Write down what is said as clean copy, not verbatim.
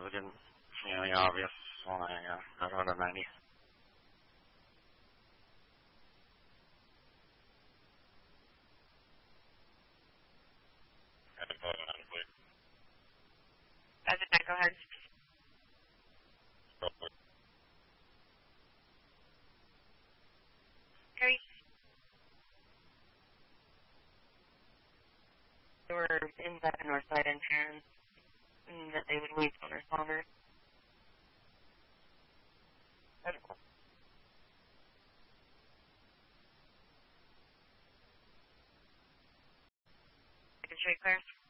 we didn't, the obvious when I got out of 90. That's it, go ahead. Okay. They were inside the north side entrance, and that they would wait for responder. Straight clear.